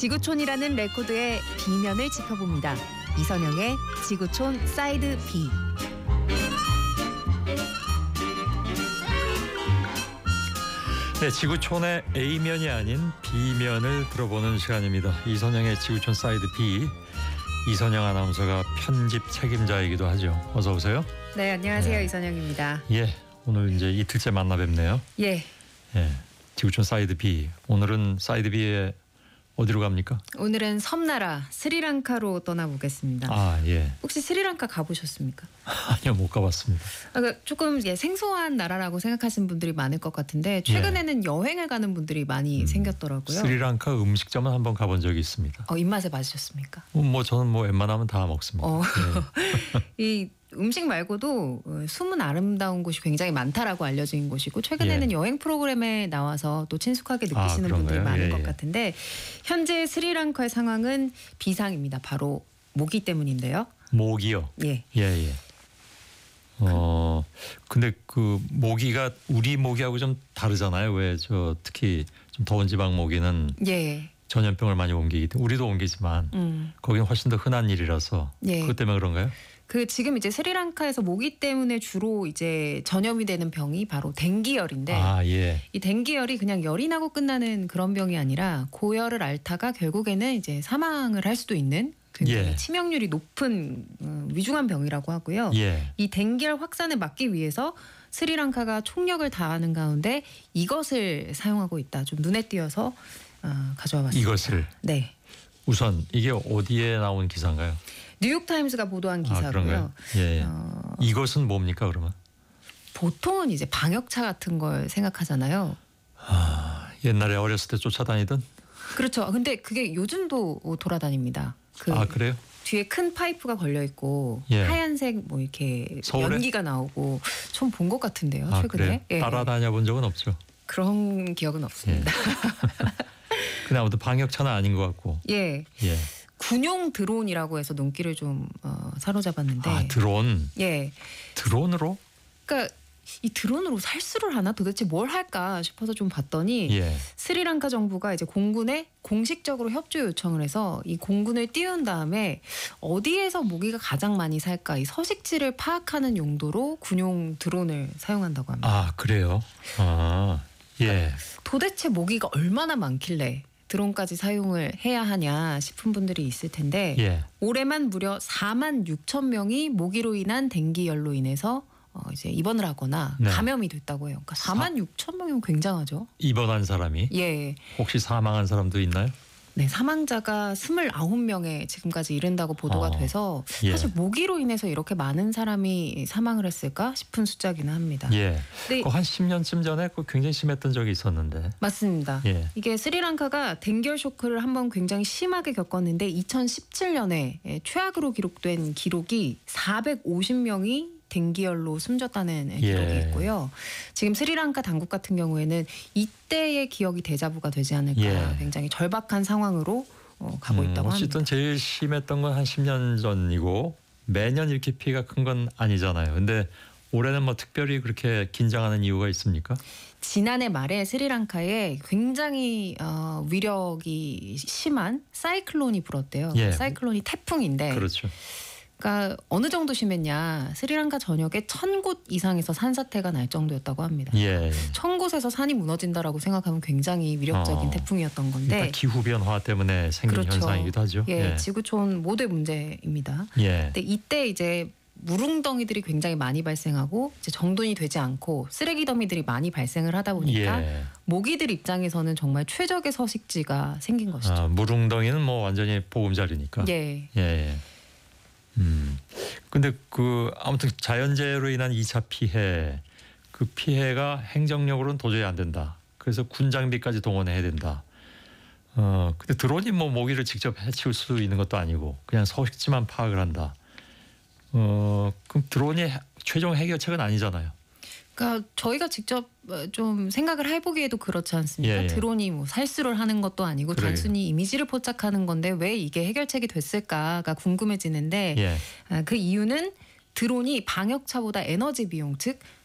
지구촌이라는 레코드의 B면을 짚어봅니다. 이선영의 지구촌 사이드 B. 네, 지구촌의 A면이 아닌 B면을 들어보는 시간입니다. 이선영의 지구촌 사이드 B. 이선영 아나운서가 편집 책임자이기도 하죠. 어서 오세요. 네, 안녕하세요. 네. 이선영입니다. 예, 오늘 이제 이틀째 만나 뵙네요. 예. 예, 지구촌 사이드 B. 오늘은 사이드 B에 어디로 갑니까? 오늘은 섬나라 스리랑카로 떠나보겠습니다. 아, 예. 혹시 스리랑카 가보셨습니까? 아니요, 못 가봤습니다. 조금 생소한 나라라고 생각하시는 분들이 많을 것 같은데 최근에는 여행을 가는 분들이 많이 생겼더라고요. 스리랑카 음식점은 한번 가본 적이 있습니다. 입맛에 맞으셨습니까? 저는 웬만하면 다 먹습니다. 예. 이 음식 말고도 숨은 아름다운 곳이 굉장히 많다라고 알려진 곳이고 최근에는 여행 프로그램에 나와서 또 친숙하게 느끼시는 분들이 많은 것 같은데 현재 스리랑카의 상황은 비상입니다. 바로 모기 때문인데요. 모기요? 예. 예. 근데 그 모기가 우리 모기하고 좀 다르잖아요. 왜 특히 좀 더운 지방 모기는 전염병을 많이 옮기기 때문에 우리도 옮기지만 거기는 훨씬 더 흔한 일이라서 그것 때문에 그런가요? 지금 이제 스리랑카에서 모기 때문에 주로 이제 전염이 되는 병이 바로 댕기열인데 이 댕기열이 그냥 열이 나고 끝나는 그런 병이 아니라 고열을 앓다가 결국에는 이제 사망을 할 수도 있는 굉장히 치명률이 높은 위중한 병이라고 하고요. 이 댕기열 확산을 막기 위해서 스리랑카가 총력을 다하는 가운데 이것을 사용하고 있다. 좀 눈에 띄어서 가져와 봤습니다. 이것을? 네. 우선 이게 어디에 나온 기사인가요? 뉴욕타임스가 보도한 기사고요. 이것은 뭡니까 그러면? 보통은 이제 방역차 같은 걸 생각하잖아요. 옛날에 어렸을 때 쫓아다니던? 그렇죠. 근데 그게 요즘도 돌아다닙니다. 그래요? 뒤에 큰 파이프가 걸려 있고 하얀색 이렇게 서울에? 연기가 나오고 좀 본 것 같은데요. 최근에. 그래요? 따라다녀 본 적은 없죠. 그런 기억은 없습니다. 근데 아무튼 방역차는 아닌 것 같고. 군용 드론이라고 해서 눈길을 좀 사로잡았는데. 드론? 드론으로? 그러니까 이 드론으로 살수를 하나? 도대체 뭘 할까 싶어서 좀 봤더니 스리랑카 정부가 이제 공군에 공식적으로 협조 요청을 해서 이 공군을 띄운 다음에 어디에서 모기가 가장 많이 살까 이 서식지를 파악하는 용도로 군용 드론을 사용한다고 합니다. 그래요? 도대체 모기가 얼마나 많길래 드론까지 사용을 해야 하냐 싶은 분들이 있을 텐데 올해만 무려 4만 6천 명이 모기로 인한 댕기열로 인해서 이제 입원을 하거나 감염이 됐다고 해요. 그러니까 4만 6천 명이면 굉장하죠. 입원한 사람이? 혹시 사망한 사람도 있나요? 네, 사망자가 29명에 지금까지 이른다고 보도가 돼서 사실 모기로 인해서 이렇게 많은 사람이 사망을 했을까 싶은 숫자기는 합니다. 한 10년쯤 전에 굉장히 심했던 적이 있었는데. 맞습니다. 이게 스리랑카가 댕기열 쇼크를 한번 굉장히 심하게 겪었는데 2017년에 최악으로 기록된 기록이 450명이 댕기열로 숨졌다는 기록이 있고요. 지금 스리랑카 당국 같은 경우에는 이때의 기억이 데자부가 되지 않을까 굉장히 절박한 상황으로 가고 있다고 합니다. 어쨌든 제일 심했던 건 한 10년 전이고 매년 이렇게 피해가 큰 건 아니잖아요. 근데 올해는 특별히 그렇게 긴장하는 이유가 있습니까? 지난해 말에 스리랑카에 굉장히 위력이 심한 사이클론이 불었대요. 사이클론이 태풍인데 그렇죠. 그러니까 어느 정도 심했냐. 스리랑카 전역에 1,000곳 이상에서 산사태가 날 정도였다고 합니다. 1,000곳에서 산이 무너진다라고 생각하면 굉장히 위력적인 태풍이었던 건데. 그러니까 기후변화 때문에 생긴 현상이기도 하죠. 지구촌 모두의 문제입니다. 근데 이때 이제 무릉덩이들이 굉장히 많이 발생하고 이제 정돈이 되지 않고 쓰레기 더미들이 많이 발생을 하다 보니까 모기들 입장에서는 정말 최적의 서식지가 생긴 것이죠. 무릉덩이는 완전히 보금자리니까. 근데 아무튼 자연재해로 인한 2차 피해, 그 피해가 행정력으로는 도저히 안 된다. 그래서 군 장비까지 동원해야 된다. 근데 드론이 모기를 직접 해치울 수 있는 것도 아니고 그냥 서식지만 파악을 한다. 그럼 드론이 최종 해결책은 아니잖아요. 그러니까 저희가 직접 좀 생각을 해보기에도 그렇지 않습니까? 드론이 살수를 하는 것도 아니고 단순히 이미지를 포착하는 건데 왜 이게 해결책이 됐을까가 궁금해지는데 그 이유는 드론이 방역차보다 에너지 비용, 즉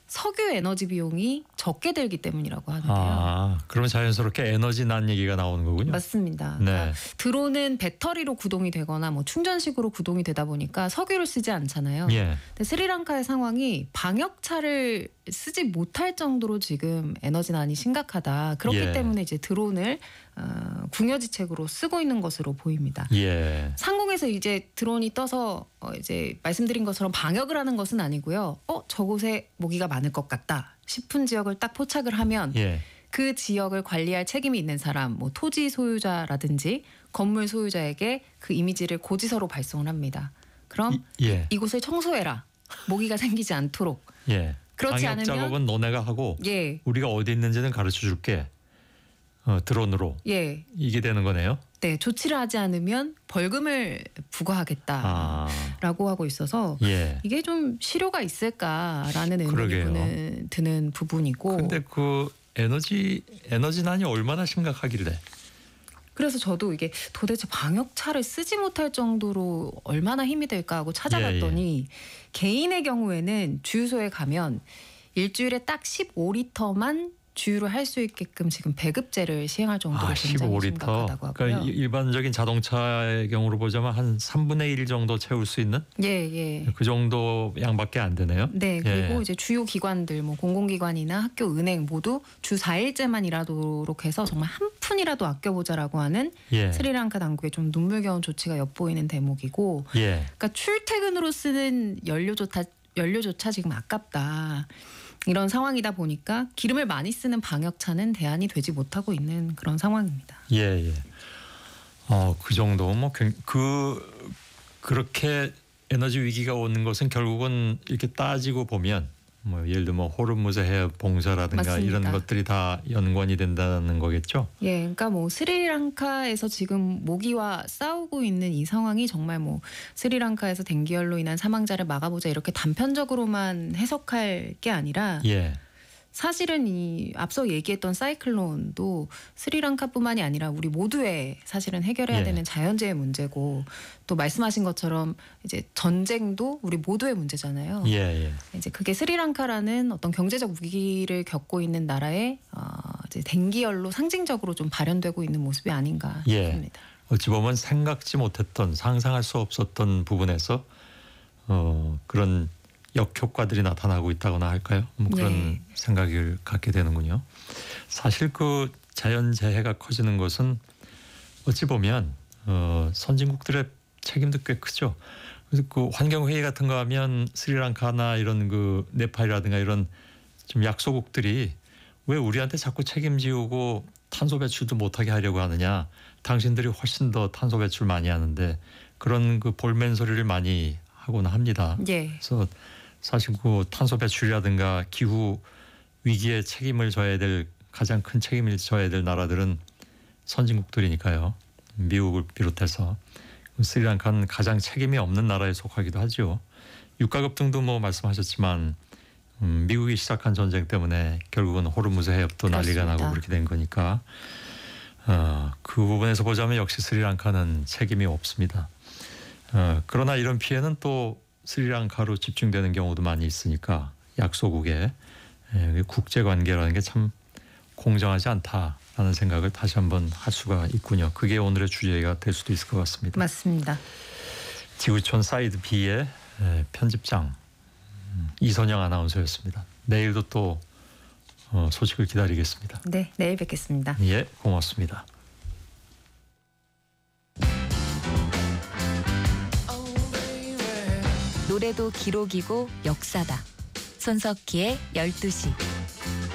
석유 에너지 비용이 적게 들기 때문이라고 하는데요. 그러면 자연스럽게 에너지난 얘기가 나오는 거군요. 맞습니다. 네. 그러니까 드론은 배터리로 구동이 되거나 뭐 충전식으로 구동이 되다 보니까 석유를 쓰지 않잖아요. 예. 근데 스리랑카의 상황이 방역차를 쓰지 못할 정도로 지금 에너지난이 심각하다. 그렇기 예. 때문에 이제 드론을 궁여지책으로 쓰고 있는 것으로 보입니다. 예. 상공에서 이제 드론이 떠서 이제 말씀드린 것처럼 방역을 하는 것은 아니고요. 저곳에 모기가 많을 것 같다 싶은 지역을 딱 포착을 하면 예. 그 지역을 관리할 책임이 있는 사람, 뭐 토지 소유자라든지 건물 소유자에게 그 이미지를 고지서로 발송을 합니다. 그럼 예. 이곳을 청소해라. 모기가 생기지 않도록. 예. 그렇지 방역 않으면 작업은 너네가 하고 예. 우리가 어디 있는지는 가르쳐 줄게. 드론으로. 예. 이게 되는 거네요. 네, 조치를 하지 않으면 벌금을 부과하겠다라고 하고 있어서 예. 이게 좀 실효가 있을까라는 그러게요. 의문이 드는 부분이고. 근데 그 에너지난이 얼마나 심각하길래? 그래서 저도 이게 도대체 방역차를 쓰지 못할 정도로 얼마나 힘이 될까 하고 찾아봤더니 개인의 경우에는 주유소에 가면 일주일에 딱 15리터만 주유를 할 수 있게끔 지금 배급제를 시행할 정도로 굉장히 15리터. 심각하다고 하고요. 그러니까 일반적인 자동차의 경우로 보자면 한 3분의 1 정도 채울 수 있는 예. 그 정도 양밖에 안 되네요. 네, 그리고 이제 주요 기관들, 뭐 공공기관이나 학교, 은행 모두 주 4일제만 일하도록 해서 정말 한 푼이라도 아껴보자라고 하는 스리랑카 당국의 좀 눈물겨운 조치가 엿보이는 대목이고, 그러니까 출퇴근으로 쓰는 연료조차 지금 아깝다. 이런 상황이다 보니까 기름을 많이 쓰는 방역차는 대안이 되지 못하고 있는 그런 상황입니다. 예. 그 정도 뭐 그렇게 에너지 위기가 오는 것은 결국은 이렇게 따지고 보면 뭐 예를 들면 호르무즈 해협 봉쇄라든가 맞습니다. 이런 것들이 다 연관이 된다는 거겠죠. 예, 그러니까 뭐 스리랑카에서 지금 모기와 싸우고 있는 이 상황이 정말 뭐 스리랑카에서 댕기열로 인한 사망자를 막아보자 이렇게 단편적으로만 해석할 게 아니라 사실은 이 앞서 얘기했던 사이클론도 스리랑카뿐만이 아니라 우리 모두의 사실은 해결해야 되는 자연재해 문제고, 또 말씀하신 것처럼 이제 전쟁도 우리 모두의 문제잖아요. 이제 그게 스리랑카라는 어떤 경제적 위기를 겪고 있는 나라의 이제 댕기열로 상징적으로 좀 발현되고 있는 모습이 아닌가 싶습니다. 어찌 보면 생각지 못했던, 상상할 수 없었던 부분에서 그런 역효과들이 나타나고 있다거나 할까요? 그런 생각을 갖게 되는군요. 사실 그 자연재해가 커지는 것은 어찌 보면 선진국들의 책임도 꽤 크죠. 그래서 그 환경회의 같은 거 하면 스리랑카나 이런 그 네팔이라든가 이런 좀 약소국들이 왜 우리한테 자꾸 책임지우고 탄소 배출도 못하게 하려고 하느냐. 당신들이 훨씬 더 탄소 배출 많이 하는데, 그런 그 볼멘 소리를 많이 하곤 합니다. 그래서 사실 그 탄소 배출이라든가 기후 위기에 책임을 져야 될, 가장 큰 책임을 져야 될 나라들은 선진국들이니까요. 미국을 비롯해서 스리랑카는 가장 책임이 없는 나라에 속하기도 하죠. 유가 급등도 뭐 말씀하셨지만 미국이 시작한 전쟁 때문에 결국은 호르무즈 해협도 난리가 나고 그렇게 된 거니까 그 부분에서 보자면 역시 스리랑카는 책임이 없습니다. 그러나 이런 피해는 또 스리랑카로 집중되는 경우도 많이 있으니까 약소국의 국제관계라는 게 참 공정하지 않다라는 생각을 다시 한번 할 수가 있군요. 그게 오늘의 주제가 될 수도 있을 것 같습니다. 맞습니다. 지구촌 사이드 B의 편집장 이선영 아나운서였습니다. 내일도 또 소식을 기다리겠습니다. 네, 내일 뵙겠습니다. 예, 고맙습니다. 노래도 기록이고 역사다. 손석희의 12시.